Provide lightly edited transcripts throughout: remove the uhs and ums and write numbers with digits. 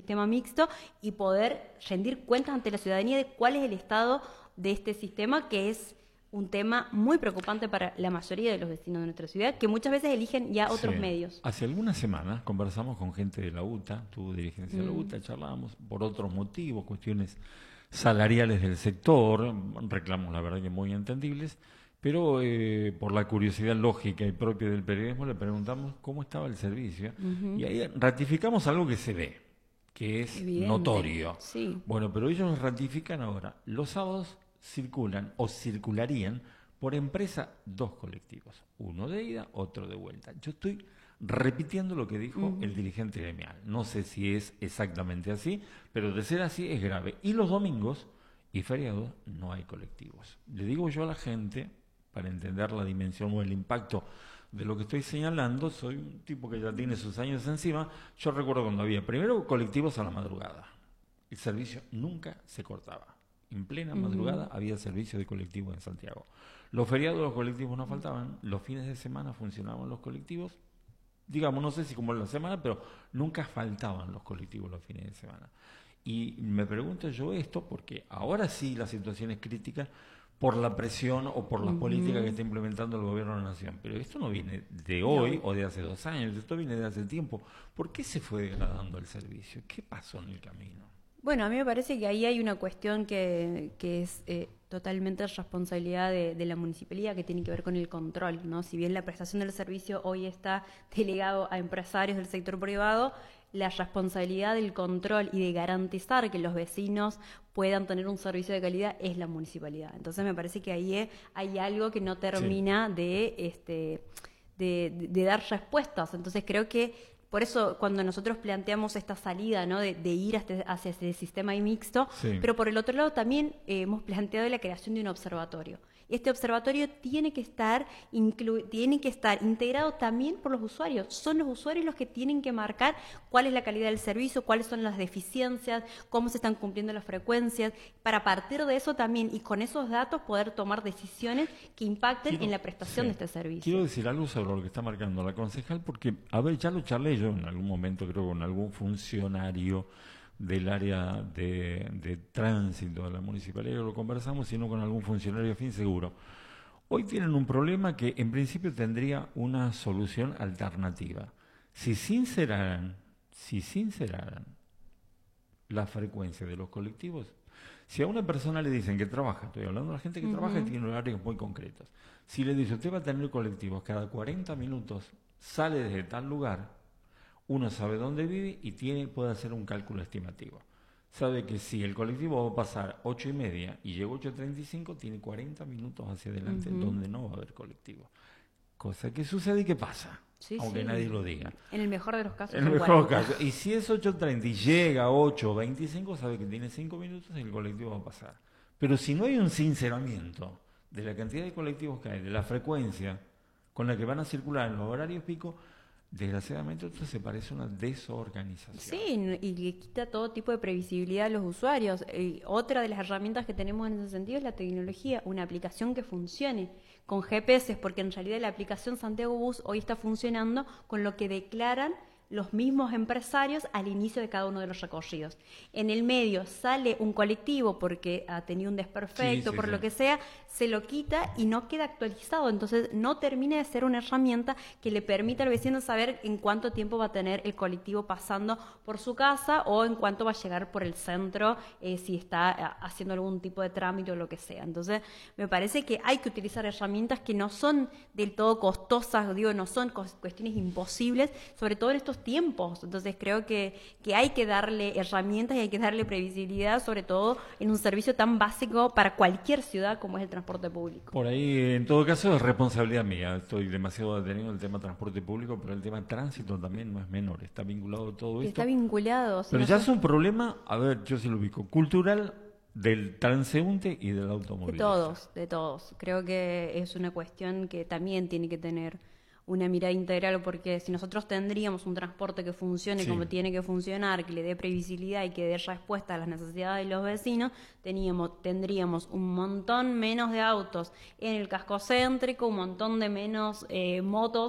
sistema mixto y poder rendir cuentas ante la ciudadanía de cuál es el estado de este sistema, que es un tema muy preocupante para la mayoría de los vecinos de nuestra ciudad, que muchas veces eligen ya otros medios. Hace algunas semanas conversamos con gente de la UTA, tuvo dirigencia de la UTA, charlábamos por otros motivos, cuestiones salariales del sector, reclamos la verdad que muy entendibles, pero por la curiosidad lógica y propia del periodismo le preguntamos cómo estaba el servicio y ahí ratificamos algo que se ve, que es evidente, notorio. Sí. Bueno, pero ellos ratifican ahora, los sábados circulan o circularían por empresa 2 colectivos, uno de ida, otro de vuelta. Yo estoy repitiendo lo que dijo el dirigente gremial. No sé si es exactamente así, pero de ser así es grave. Y los domingos y feriados no hay colectivos. Le digo yo a la gente, para entender la dimensión o el impacto de lo que estoy señalando, soy un tipo que ya tiene sus años encima. Yo recuerdo cuando había primero colectivos a la madrugada. El servicio nunca se cortaba. En plena madrugada había servicio de colectivos en Santiago. Los feriados los colectivos no faltaban, los fines de semana funcionaban los colectivos, digamos, no sé si como en la semana, pero nunca faltaban los colectivos los fines de semana. Y me pregunto yo esto porque ahora sí la situación es crítica por la presión o por las políticas que está implementando el gobierno de la nación. Pero esto no viene de hoy o de hace 2 años, esto viene de hace tiempo. ¿Por qué se fue degradando el servicio? ¿Qué pasó en el camino? Bueno, a mí me parece que ahí hay una cuestión que es totalmente responsabilidad de la municipalidad, que tiene que ver con el control, ¿no? Si bien la prestación del servicio hoy está delegado a empresarios del sector privado, la responsabilidad del control y de garantizar que los vecinos puedan tener un servicio de calidad es la municipalidad. Entonces me parece que ahí hay algo que no termina de dar respuestas. Entonces creo que por eso cuando nosotros planteamos esta salida, ¿no? de ir hacia ese sistema mixto, pero por el otro lado también hemos planteado la creación de un observatorio. Este observatorio tiene que estar integrado también por los usuarios. Son los usuarios los que tienen que marcar cuál es la calidad del servicio, cuáles son las deficiencias, cómo se están cumpliendo las frecuencias, para partir de eso también y con esos datos poder tomar decisiones que impacten en la prestación de este servicio. Quiero decir algo sobre lo que está marcando la concejal, porque, a ver, ya lo charlé yo en algún momento, creo, con algún funcionario del área de tránsito de la municipalidad, lo conversamos, sino con algún funcionario fin seguro. Hoy tienen un problema que en principio tendría una solución alternativa. Si sinceraran la frecuencia de los colectivos, si a una persona le dicen que trabaja, estoy hablando de la gente que trabaja y tiene horarios muy concretos, si le dice usted va a tener colectivos cada 40 minutos, sale desde tal lugar, uno sabe dónde vive y puede hacer un cálculo estimativo. Sabe que si el colectivo va a pasar 8:30 y llega 8:35, tiene 40 minutos hacia adelante donde no va a haber colectivo. Cosa que sucede y que pasa, aunque nadie lo diga. En el mejor de los casos. En el mejor caso. Y si es 8:30 y llega a 8:25, sabe que tiene 5 minutos y el colectivo va a pasar. Pero si no hay un sinceramiento de la cantidad de colectivos que hay, de la frecuencia con la que van a circular en los horarios pico, desgraciadamente esto se parece a una desorganización. Sí, y le quita todo tipo de previsibilidad a los usuarios. Otra de las herramientas que tenemos en ese sentido es la tecnología, una aplicación que funcione con GPS, porque en realidad la aplicación Santiago Bus hoy está funcionando con lo que declaran los mismos empresarios al inicio de cada uno de los recorridos. En el medio sale un colectivo porque ha tenido un desperfecto, lo que sea, se lo quita y no queda actualizado. Entonces no termina de ser una herramienta que le permita al vecino saber en cuánto tiempo va a tener el colectivo pasando por su casa o en cuánto va a llegar por el centro, si está haciendo algún tipo de trámite o lo que sea. Entonces me parece que hay que utilizar herramientas que no son del todo costosas, no son cuestiones imposibles, sobre todo en estos tiempos. Entonces creo que hay que darle herramientas y hay que darle previsibilidad, sobre todo en un servicio tan básico para cualquier ciudad como es el transporte público. Por ahí, en todo caso, es responsabilidad mía. Estoy demasiado detenido en el tema transporte público, pero el tema tránsito también no es menor. Está vinculado a todo esto. Está vinculado. Pero ya es un problema, a ver, yo sí lo ubico, cultural del transeúnte y del automovilista. De todos. Creo que es una cuestión que también tiene que tener una mirada integral, porque si nosotros tendríamos un transporte que funcione como tiene que funcionar, que le dé previsibilidad y que dé respuesta a las necesidades de los vecinos, tendríamos un montón menos de autos en el casco céntrico, un montón de menos motos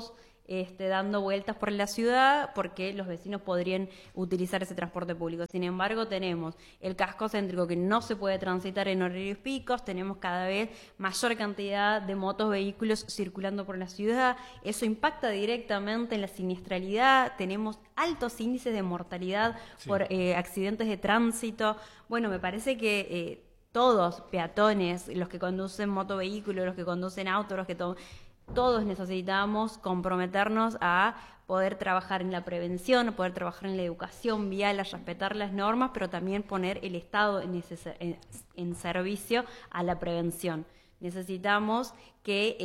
dando vueltas por la ciudad porque los vecinos podrían utilizar ese transporte público. Sin embargo, tenemos el casco céntrico que no se puede transitar en horarios picos, tenemos cada vez mayor cantidad de motos, vehículos circulando por la ciudad, eso impacta directamente en la siniestralidad, tenemos altos índices de mortalidad por accidentes de tránsito. Bueno, me parece que todos, peatones, los que conducen motovehículos, los que conducen autos, todos necesitamos comprometernos a poder trabajar en la prevención, a poder trabajar en la educación vial, a respetar las normas, pero también poner el Estado en servicio a la prevención. Necesitamos que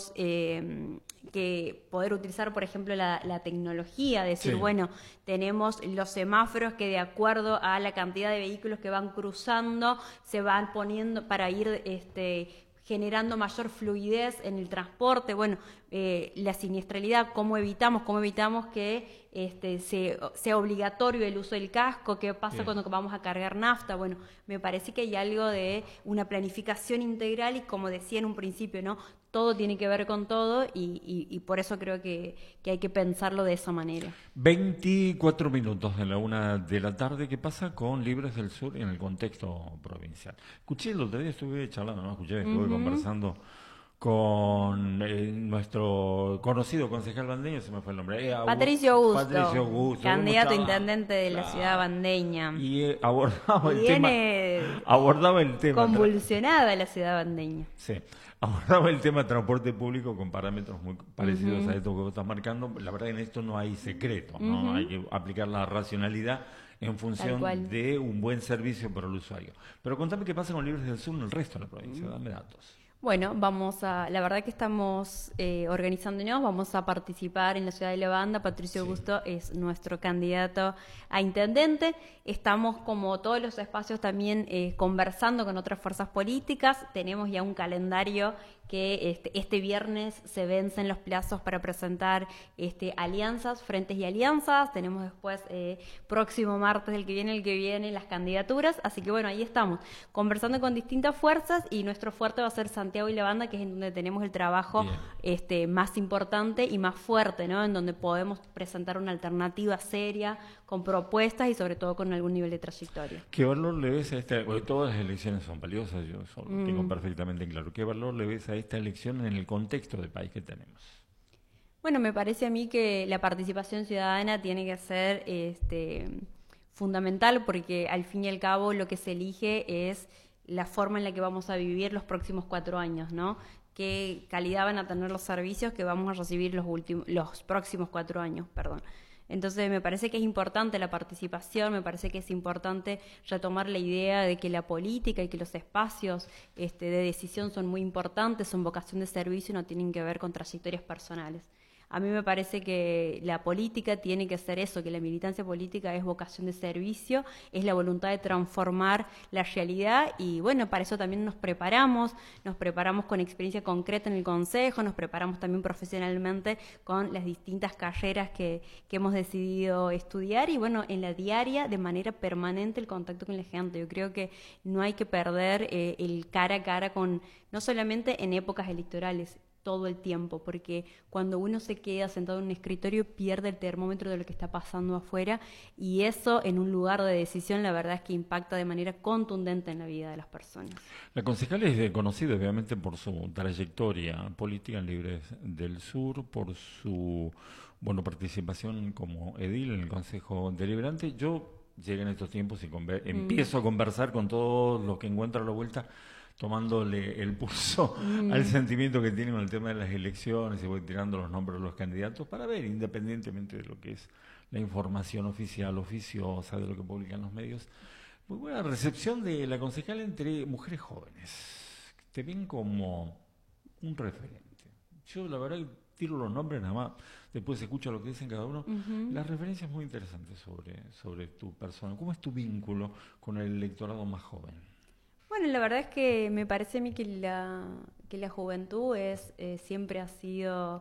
que poder utilizar, por ejemplo, la tecnología, decir, bueno, tenemos los semáforos que de acuerdo a la cantidad de vehículos que van cruzando, se van poniendo para ir generando mayor fluidez en el transporte. Bueno, la siniestralidad, ¿cómo evitamos que sea obligatorio el uso del casco? ¿Qué pasa cuando vamos a cargar nafta? Bueno, me parece que hay algo de una planificación integral y, como decía en un principio, ¿no? Todo tiene que ver con todo y por eso creo que hay que pensarlo de esa manera. 24 minutos de la 1 de la tarde. ¿Qué pasa con Libres del Sur en el contexto provincial? Escuché el otro día, estuve charlando, ¿no? Estuve conversando con nuestro conocido concejal bandeño, se me fue el nombre. Patricio Augusto. Patricio Augusto, candidato a intendente de la ciudad bandeña. Y abordaba el tema. Convulsionada la ciudad bandeña. Sí. Abordaba el tema de transporte público con parámetros muy parecidos a esto que vos estás marcando. La verdad que en esto no hay secreto, ¿no? Hay que aplicar la racionalidad en función de un buen servicio para el usuario. Pero contame qué pasa con Libres del Sur en el resto de la provincia, dame datos. Bueno, la verdad que estamos organizándonos, vamos a participar en la ciudad de La Banda. Patricio Augusto es nuestro candidato a intendente. Estamos, como todos los espacios, también conversando con otras fuerzas políticas. Tenemos ya un calendario que este viernes se vencen los plazos para presentar alianzas, frentes y alianzas. Tenemos después, próximo martes, el que viene, las candidaturas. Así que bueno, ahí estamos, conversando con distintas fuerzas, y nuestro fuerte va a ser Santiago y La Banda, que es en donde tenemos el trabajo más importante y más fuerte, ¿no? En donde podemos presentar una alternativa seria, con propuestas y sobre todo con algún nivel de trayectoria. ¿Qué valor le ves a todas las elecciones son valiosas, yo eso lo tengo perfectamente claro. ¿Qué valor le ves a esta elección en el contexto del país que tenemos? Bueno, me parece a mí que la participación ciudadana tiene que ser fundamental, porque al fin y al cabo lo que se elige es la forma en la que vamos a vivir los próximos 4 años, ¿no? Qué calidad van a tener los servicios que vamos a recibir los próximos 4 años, perdón. Entonces me parece que es importante la participación, me parece que es importante retomar la idea de que la política y que los espacios de decisión son muy importantes, son vocación de servicio y no tienen que ver con trayectorias personales. A mí me parece que la política tiene que ser eso, que la militancia política es vocación de servicio, es la voluntad de transformar la realidad, y bueno, para eso también nos preparamos con experiencia concreta en el Consejo, nos preparamos también profesionalmente con las distintas carreras que hemos decidido estudiar, y bueno, en la diaria, de manera permanente, el contacto con la gente. Yo creo que no hay que perder el cara a cara no solamente en épocas electorales, todo el tiempo, porque cuando uno se queda sentado en un escritorio pierde el termómetro de lo que está pasando afuera, y eso en un lugar de decisión la verdad es que impacta de manera contundente en la vida de las personas. La concejal es conocida obviamente por su trayectoria política en Libres del Sur, por su participación como edil en el Consejo Deliberante. Yo llegué en estos tiempos y empiezo a conversar con todos los que encuentro a la vuelta, tomándole el pulso al sentimiento que tienen con el tema de las elecciones, y voy tirando los nombres de los candidatos para ver, independientemente de lo que es la información oficiosa, de lo que publican los medios. Muy buena recepción de la concejal entre mujeres jóvenes, que te ven como un referente. Yo la verdad tiro los nombres nada más, después escucho lo que dicen cada uno. Las referencias muy interesantes sobre tu persona. ¿Cómo es tu vínculo con el electorado más joven? Bueno, la verdad es que me parece a mí que la juventud siempre ha sido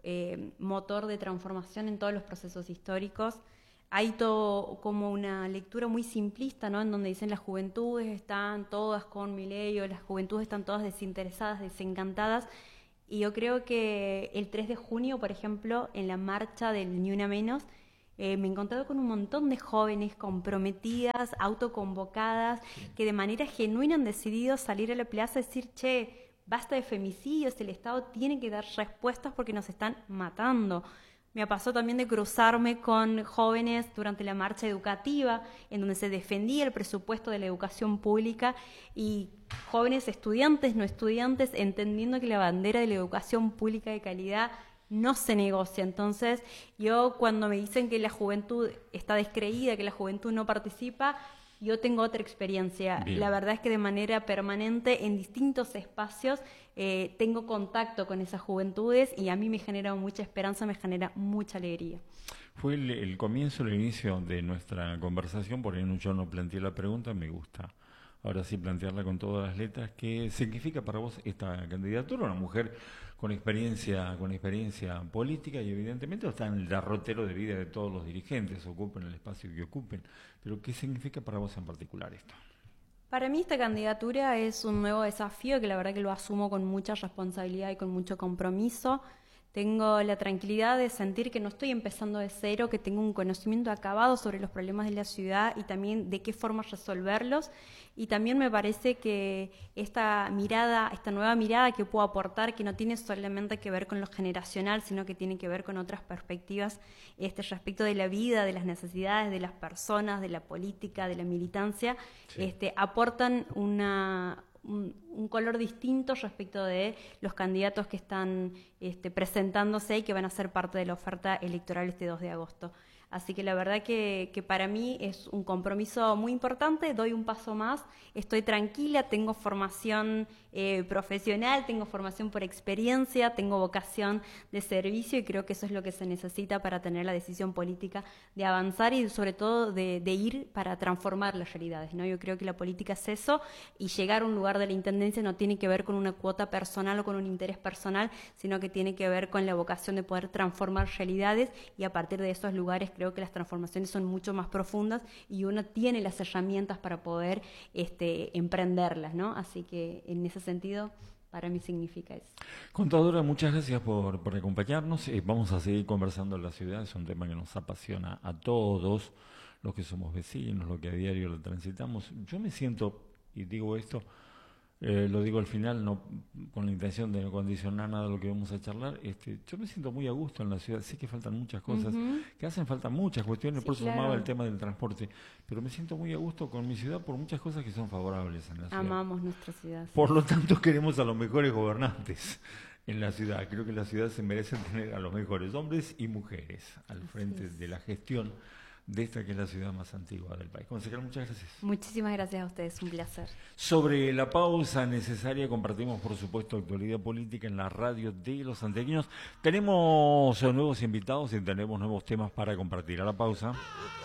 motor de transformación en todos los procesos históricos. Hay todo como una lectura muy simplista, ¿no? En donde dicen las juventudes están todas con Milei, o las juventudes están todas desinteresadas, desencantadas. Y yo creo que el 3 de junio, por ejemplo, en la marcha del Ni Una Menos, me he encontrado con un montón de jóvenes comprometidas, autoconvocadas, que de manera genuina han decidido salir a la plaza y decir, che, basta de femicidios, el Estado tiene que dar respuestas porque nos están matando. Me pasó también de cruzarme con jóvenes durante la marcha educativa, en donde se defendía el presupuesto de la educación pública y jóvenes estudiantes, no estudiantes, entendiendo que la bandera de la educación pública de calidad no se negocia. Entonces, yo cuando me dicen que la juventud está descreída, que la juventud no participa, yo tengo otra experiencia. Bien. La verdad es que de manera permanente, en distintos espacios, tengo contacto con esas juventudes y a mí me genera mucha esperanza, me genera mucha alegría. Fue el comienzo, el inicio de nuestra conversación, por ahí yo no planteé la pregunta, me gusta ahora sí plantearla con todas las letras. ¿Qué significa para vos esta candidatura? Una mujer con experiencia política y evidentemente está en el derrotero de vida de todos los dirigentes, ocupen el espacio que ocupen. Pero ¿qué significa para vos en particular esto? Para mí esta candidatura es un nuevo desafío que la verdad que lo asumo con mucha responsabilidad y con mucho compromiso. Tengo la tranquilidad de sentir que no estoy empezando de cero, que tengo un conocimiento acabado sobre los problemas de la ciudad y también de qué forma resolverlos. Y también me parece que esta nueva mirada que puedo aportar, que no tiene solamente que ver con lo generacional, sino que tiene que ver con otras perspectivas respecto de la vida, de las necesidades de las personas, de la política, de la militancia, sí. Aportan un color distinto respecto de los candidatos que están presentándose y que van a ser parte de la oferta electoral este 2 de agosto. Así que la verdad que para mí es un compromiso muy importante, doy un paso más, estoy tranquila, tengo formación profesional, tengo formación por experiencia, tengo vocación de servicio y creo que eso es lo que se necesita para tener la decisión política de avanzar y sobre todo de ir para transformar las realidades, ¿no? Yo creo que la política es eso y llegar a un lugar de la intendencia no tiene que ver con una cuota personal o con un interés personal, sino que tiene que ver con la vocación de poder transformar realidades y a partir de esos lugares creo que las transformaciones son mucho más profundas y uno tiene las herramientas para poder emprenderlas, ¿no? Así que en ese sentido, para mí significa eso. Contadora, muchas gracias por acompañarnos. Vamos a seguir conversando en la ciudad, es un tema que nos apasiona a todos los que somos vecinos, los que a diario lo transitamos. Yo me siento, y digo esto, lo digo al final, no con la intención de no condicionar nada de lo que vamos a charlar, yo me siento muy a gusto en la ciudad, sé que faltan muchas cosas, que hacen falta muchas cuestiones, sí, por eso tomaba el tema del transporte, pero me siento muy a gusto con mi ciudad por muchas cosas que son favorables en la ciudad. Amamos nuestra ciudad. Por lo tanto queremos a los mejores gobernantes en la ciudad, creo que la ciudad se merece tener a los mejores hombres y mujeres al frente de la gestión de esta que es la ciudad más antigua del país. Concejal, muchas gracias. Muchísimas gracias a ustedes, un placer. Sobre la pausa necesaria, compartimos por supuesto actualidad política en la radio de los santiaguinos. Tenemos nuevos invitados y tenemos nuevos temas para compartir. A la pausa.